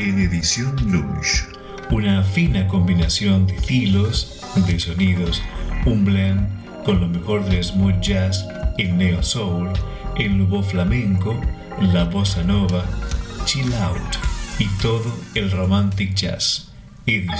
en edición Lunch. Una fina combinación de estilos, de sonidos, un blend con lo mejor del smooth jazz, el neo soul, el nuevo flamenco, la bossa nova, chill out y todo el romantic jazz. Edición